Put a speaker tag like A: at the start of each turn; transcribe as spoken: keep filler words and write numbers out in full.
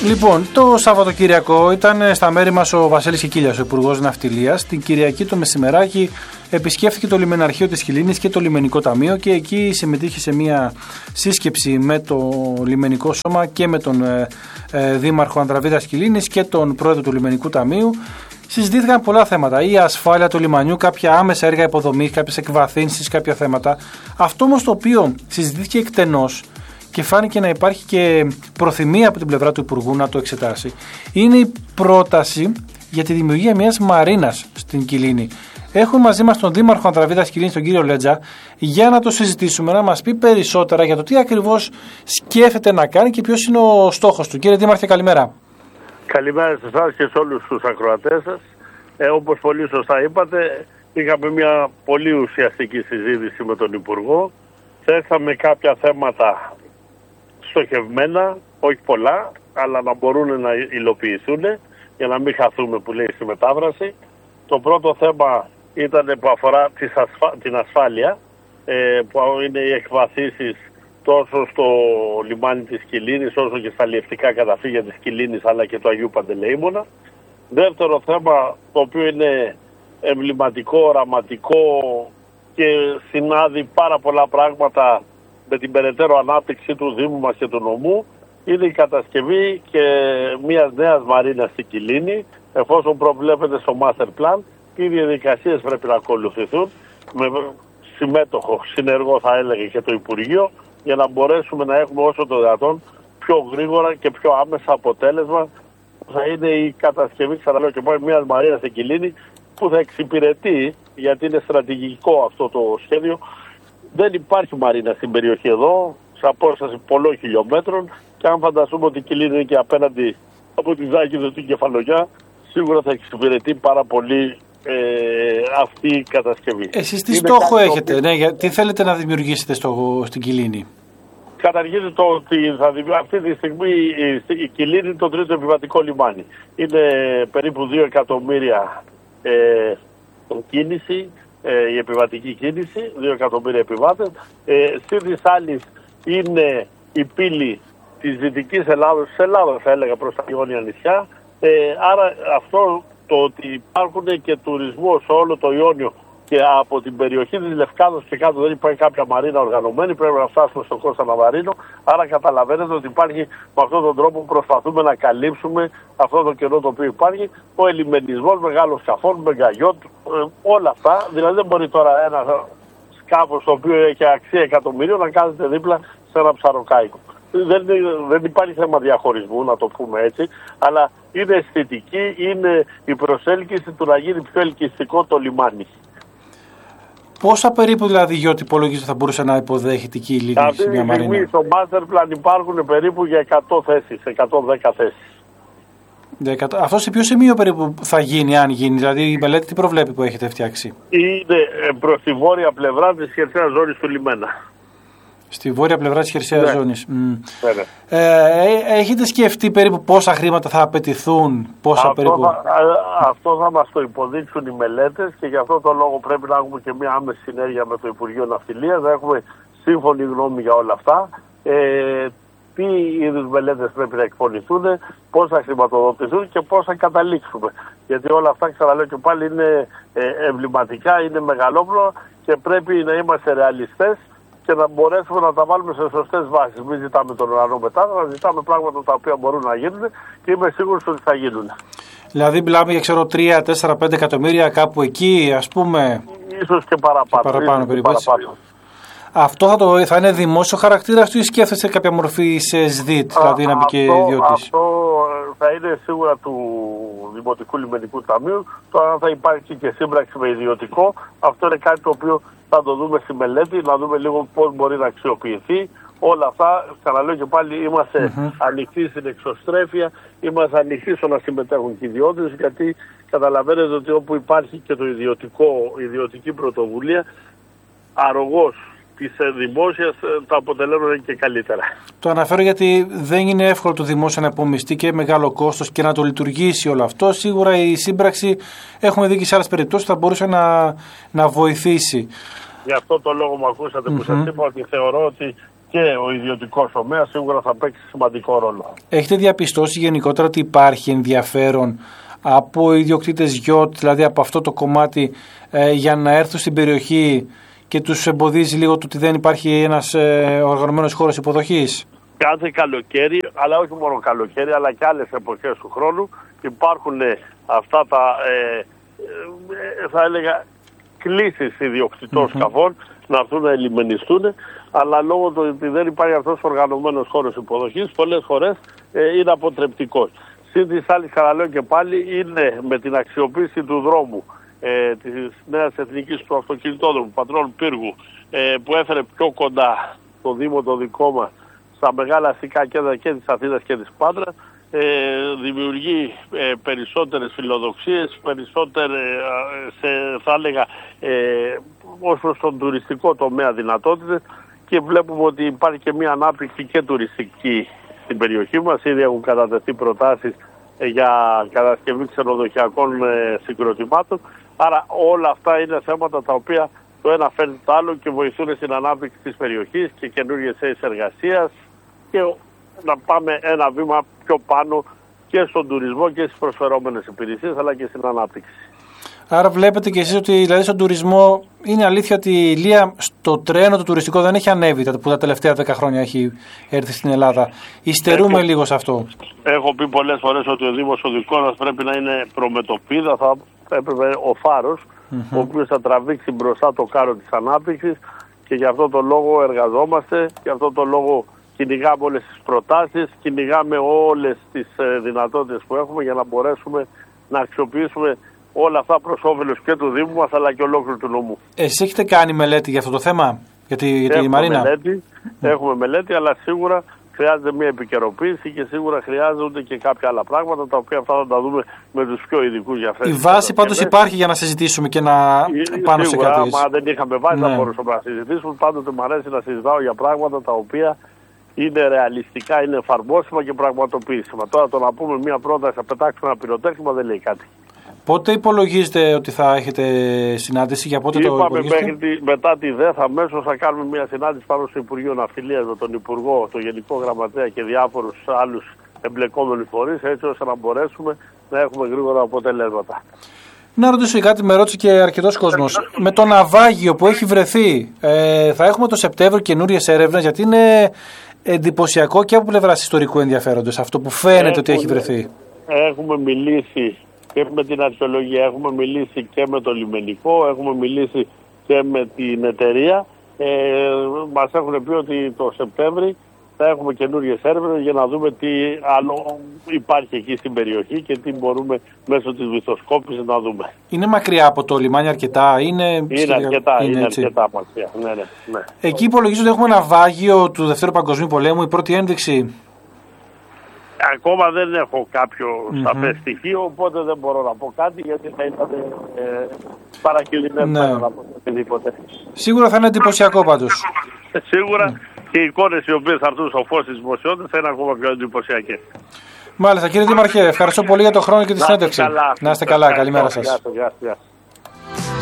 A: Λοιπόν, το Σαββατοκύριακο ήταν στα μέρη μας ο Βασίλης Κικίλιας, ο Υπουργός Ναυτιλίας. Την Κυριακή το μεσημεράκι επισκέφθηκε το λιμεναρχείο της Κιλίνης και το Λιμενικό Ταμείο και εκεί συμμετείχε σε μια σύσκεψη με το Λιμενικό Σώμα και με τον ε, ε, Δήμαρχο Ανδραβίδας Κιλίνης και τον Πρόεδρο του Λιμενικού Ταμείου. Συζητήθηκαν πολλά θέματα. Η ασφάλεια του λιμανιού, κάποια άμεσα έργα υποδομής, κάποιες εκβαθύνσεις, κάποια θέματα. Αυτό όμως το οποίο συζητήθηκε εκτενώς και φάνηκε να υπάρχει και προθυμία από την πλευρά του Υπουργού να το εξετάσει, είναι η πρόταση για τη δημιουργία μιας μαρίνας στην Κιλίνη. Έχουμε μαζί μας τον Δήμαρχο Ανδραβίδας Κιλίνης, τον κύριο Λέτζα, για να το συζητήσουμε, να μας πει περισσότερα για το τι ακριβώς σκέφτεται να κάνει και ποιος είναι ο στόχος του. Κύριε Δήμαρχε, καλημέρα.
B: Καλημέρα σε εσάς και σε όλους τους ακροατές σας. Ε, όπως πολύ σωστά είπατε, είχαμε μια πολύ ουσιαστική συζήτηση με τον Υπουργό. Θέσαμε κάποια θέματα στοχευμένα, όχι πολλά, αλλά να μπορούν να υλοποιηθούν για να μην χαθούμε, που λέει, στη μετάβραση. Το πρώτο θέμα ήταν που αφορά την ασφάλεια, ε, που είναι οι εκβαθήσεις τόσο στο λιμάνι της Κιλίνης όσο και στα αλλιευτικά καταφύγια της Κιλίνης αλλά και του Αγίου Παντελεήμωνα. Δεύτερο θέμα, το οποίο είναι εμβληματικό, οραματικό και συνάδει πάρα πολλά πράγματα με την περαιτέρω ανάπτυξη του Δήμου μας και του νομού, είναι η κατασκευή και μιας νέας μαρίνας στην Κιλίνη, εφόσον προβλέπεται στο Master Plan. Οι διαδικασίες πρέπει να ακολουθηθούν με συμμέτοχο, συνεργό θα έλεγε και το Υπουργείο, για να μπορέσουμε να έχουμε όσο το δυνατόν πιο γρήγορα και πιο άμεσα αποτέλεσμα που θα είναι η κατασκευή, ξαναλέω και πάλι, μιας μαρίνας στην Κιλίνη που θα εξυπηρετεί, γιατί είναι στρατηγικό αυτό το σχέδιο. Δεν υπάρχει μαρίνα στην περιοχή εδώ, σε απόσταση πολλών χιλιόμετρων, και αν φανταστούμε ότι η Κιλίνη είναι και απέναντι από τη Ζάκηδο στην Κεφαλογιά, σίγουρα θα εξυπηρετεί πάρα πολύ ε, αυτή η κατασκευή.
A: Εσείς τι είναι στόχο έχετε, οποίο... ναι, τι θέλετε να δημιουργήσετε στο, στην Κιλίνη?
B: Καταρχήν το ότι θα δημιουργήσει αυτή τη στιγμή η, η Κιλίνη είναι το τρίτο επιβατικό λιμάνι. Είναι περίπου δύο εκατομμύρια ε, κίνηση, ε, η επιβατική κίνηση, δύο εκατομμύρια επιβάτες. Ε, Συν της άλλης είναι η πύλη της Δυτικής Ελλάδος, της Ελλάδος θα έλεγα, προς τα Ιόνια νησιά. Ε, άρα αυτό το ότι υπάρχουν και τουρισμό σε όλο το Ιόνιο και από την περιοχή της Λευκάδος και κάτω δεν υπάρχει κάποια μαρίνα οργανωμένη, πρέπει να φτάσουμε στο Κώστα Ναβαρίνο. Άρα καταλαβαίνετε ότι υπάρχει, με αυτόν τον τρόπο προσπαθούμε να καλύψουμε αυτό το κενό το οποίο υπάρχει, ο ελιμενισμός μεγάλων σκαφών, μεγαγιότ, ε, όλα αυτά. Δηλαδή δεν μπορεί τώρα ένα σκάφος το οποίο έχει αξία εκατομμυρίων να κάθεται δίπλα σε ένα ψαροκάικο. Δεν, δεν υπάρχει θέμα διαχωρισμού, να το πούμε έτσι, αλλά είναι αισθητική, είναι η προσέλκυση του να γίνει πιο ελκυστικό το λιμάνι.
A: Πόσα περίπου δηλαδή γιώτη υπολογίζεται θα μπορούσε να υποδέχεται εκεί η Κιλίνη σε μια μαρίνα?
B: Αυτή τη στιγμή στο Master Plan υπάρχουν περίπου για εκατό θέσεις, εκατόν δέκα θέσεις.
A: Αυτό σε ποιο σημείο περίπου θα γίνει, αν γίνει, δηλαδή η μελέτη τι προβλέπει που έχετε φτιάξει?
B: Είναι προς τη βόρεια πλευρά της χερσαίας ζώνης του λιμένα.
A: Στη βόρεια πλευρά της χερσαίας
B: ναι.
A: ζώνης. Mm.
B: Ναι, ναι.
A: Ε, έχετε σκεφτεί περίπου πόσα χρήματα θα απαιτηθούν, πόσα
B: αυτό,
A: περίπου?
B: Θα, αυτό θα μας το υποδείξουν οι μελέτες και γι' αυτό το λόγο πρέπει να έχουμε και μια άμεση συνέργεια με το Υπουργείο Ναυτιλίας, να έχουμε σύμφωνη γνώμη για όλα αυτά. Ε, τι είδους μελέτες πρέπει να εκπονηθούν, πώς θα χρηματοδοτηθούν και πώς θα καταλήξουμε. Γιατί όλα αυτά, ξαναλέω και πάλι, είναι εμβληματικά, είναι μεγαλόπνοα και πρέπει να είμαστε ρεαλιστές και να μπορέσουμε να τα βάλουμε σε σωστές βάσεις. Μην ζητάμε τον ουρανό μετά, να ζητάμε πράγματα τα οποία μπορούν να γίνουν και είμαι σίγουρος ότι θα γίνουν.
A: Δηλαδή μιλάμε για ξέρω τρία, τέσσερα, πέντε εκατομμύρια κάπου εκεί, ας πούμε.
B: Ίσως και παραπάνω.
A: Και παραπάνω περίπου. Αυτό θα, το, θα είναι δημόσιο χαρακτήρα του ή σκέφτεστε κάποια μορφή σε ΣΔΙΤ, δηλαδή να μπει και ιδιώτης?
B: Αυτό θα είναι σίγουρα του Δημοτικού Λιμενικού Ταμείου. Τώρα θα υπάρχει και σύμπραξη με ιδιωτικό. Αυτό είναι κάτι το οποίο θα το δούμε στη μελέτη, να δούμε λίγο πώς μπορεί να αξιοποιηθεί. Όλα αυτά, ξαναλέω και πάλι, είμαστε mm-hmm. ανοιχτοί στην εξωστρέφεια, είμαστε ανοιχτοί στο να συμμετέχουν και οι ιδιώτες, γιατί καταλαβαίνετε ότι όπου υπάρχει και το ιδιωτικό, ιδιωτική πρωτοβουλία, αρρωγός της δημόσιας τα αποτελέσματα και καλύτερα.
A: Το αναφέρω γιατί δεν είναι εύκολο το δημόσιο να υπομειστεί και μεγάλο κόστος και να το λειτουργήσει όλο αυτό. Σίγουρα η σύμπραξη, έχουμε δει και σε άλλες περιπτώσεις, θα μπορούσε να, να βοηθήσει.
B: Γι' αυτό το λόγο μου ακούσατε mm-hmm. που σας είπα ότι θεωρώ ότι και ο ιδιωτικός τομέας σίγουρα θα παίξει σημαντικό ρόλο.
A: Έχετε διαπιστώσει γενικότερα ότι υπάρχει ενδιαφέρον από ιδιοκτήτες γιότ, δηλαδή από αυτό το κομμάτι, ε, για να έρθουν στην περιοχή και τους εμποδίζει λίγο το ότι δεν υπάρχει ένας ε, οργανωμένος χώρος υποδοχής?
B: Κάθε καλοκαίρι, αλλά όχι μόνο καλοκαίρι, αλλά και άλλες εποχές του χρόνου υπάρχουν αυτά τα, ε, ε, θα έλεγα, κλήσεις ιδιοκτητών mm-hmm. σκαφών να έρθουν να ελιμενιστούν, αλλά λόγω του ότι δεν υπάρχει αυτός ο οργανωμένος χώρος υποδοχής, πολλές φορές ε, είναι αποτρεπτικός. Συν της άλλης, ξαναλέω και πάλι, είναι με την αξιοποίηση του δρόμου ε, της νέας εθνικής του αυτοκινητόδρομου Πατρών Πύργου, ε, που έφερε πιο κοντά το Δήμο το δικό μας στα μεγάλα αστικά κέντρα και της Αθήνας και της Πάτρας, ε, δημιουργεί ε, περισσότερες φιλοδοξίες, περισσότερες, ε, θα έλεγα, ε, ως προς τον τουριστικό τομέα δυνατότητες, και βλέπουμε ότι υπάρχει και μια ανάπτυξη και τουριστική στην περιοχή μας. Ήδη έχουν κατατεθεί προτάσεις ε, για κατασκευή ξενοδοχειακών ε, συγκροτημάτων. Άρα όλα αυτά είναι θέματα τα οποία το ένα φέρνει το άλλο και βοηθούν στην ανάπτυξη της περιοχής και καινούργιες θέσεις εργασίας, και να πάμε ένα βήμα πιο πάνω και στον τουρισμό και στις προσφερόμενες υπηρεσίες, αλλά και στην ανάπτυξη.
A: Άρα βλέπετε και εσείς ότι δηλαδή στον τουρισμό είναι αλήθεια ότι η Ηλία στο τρένο το τουριστικό δεν έχει ανέβει που τα τελευταία δέκα χρόνια έχει έρθει στην Ελλάδα? Υστερούμε έχω, λίγο σε αυτό. Έχω πει πολλές φορές ότι ο Δήμος ο δικός μας πρέπει να είναι προμετωπίδα, θα έπρεπε ο φάρος, mm-hmm. ο οποίος θα τραβήξει μπροστά το κάρο της ανάπτυξης, και γι' αυτό το λόγο εργαζόμαστε, γι' αυτό το λόγο κυνηγάμε όλες τις προτάσεις, κυνηγάμε όλες τις ε, δυνατότητες που έχουμε για να μπορέσουμε να αξιοποιήσουμε όλα αυτά προς όφελος και του Δήμου μας, αλλά και ολόκληρου του νομού. Εσείς έχετε κάνει μελέτη για αυτό το θέμα, για τη, για τη Μαρίνα? Μελέτη, mm. Έχουμε μελέτη, αλλά σίγουρα χρειάζεται μια επικαιροποίηση και σίγουρα χρειάζονται και κάποια άλλα πράγματα, τα οποία αυτά θα τα δούμε με τους πιο ειδικούς για αυτές. Η βάση πάντως υπάρχει για να συζητήσουμε και να Ή, πάνω σίγουρα, σε κάτι. Άμα δεν είχαμε βάση, ναι, θα μπορούσαμε να συζητήσουμε. Πάντοτε μου αρέσει να συζητάω για πράγματα τα οποία είναι ρεαλιστικά, είναι εφαρμόσιμα και πραγματοποιήσιμα. Τώρα το να πούμε μια πρόταση, να πετάξουμε ένα πυροτέχνημα, δεν λέει κάτι. Πότε υπολογίζετε ότι θα έχετε συνάντηση, για πότε? Είπαμε, το υπολογίζετε? Μέχρι, μετά τη ΔΕΘ αμέσως θα κάνουμε μια συνάντηση πάνω στο Υπουργείο Ναυτιλίας με τον Υπουργό, τον Γενικό Γραμματέα και διάφορους άλλους εμπλεκόμενους φορείς, έτσι ώστε να μπορέσουμε να έχουμε γρήγορα αποτελέσματα. Να ρωτήσω κάτι, με ρώτησε και αρκετός κόσμος. Με το ναυάγιο που έχει βρεθεί, ε, θα έχουμε το Σεπτέμβριο καινούριες έρευνες, γιατί είναι εντυπωσιακό και από πλευράς ιστορικού ενδιαφέροντος αυτό που φαίνεται έχουμε, ότι έχει βρεθεί. Έχουμε μιλήσει και με την αρχαιολογία, έχουμε μιλήσει και με το λιμενικό, έχουμε μιλήσει και με την εταιρεία. Ε, μας έχουν πει ότι το Σεπτέμβρη θα έχουμε καινούριες έρευνες για να δούμε τι άλλο υπάρχει εκεί στην περιοχή και τι μπορούμε μέσω της βυθοσκόπησης να δούμε. Είναι μακριά από το λιμάνι αρκετά? Είναι, είναι αρκετά, είναι, είναι αρκετά μακριά. Ναι, ναι, ναι. Εκεί υπολογίζω ότι έχουμε ναυάγιο του Δευτέρου Παγκοσμίου Πολέμου, η πρώτη ένδειξη. Ακόμα δεν έχω κάποιο mm-hmm. σαφές στοιχείο, οπότε δεν μπορώ να πω κάτι, γιατί θα ήταν ε, παρακινδυνευμένο ναι. να πω οτιδήποτε. Σίγουρα θα είναι εντυπωσιακό πάντως. Σίγουρα mm. και οι εικόνες οι οποίες θα έρθουν στο φως της δημοσιότητας θα είναι ακόμα πιο εντυπωσιακές. Μάλιστα, κύριε Δήμαρχε, ευχαριστώ πολύ για τον χρόνο και τη συνέντευξη. Να είστε καλά, καλημέρα σας. Γεια σας, γεια σας.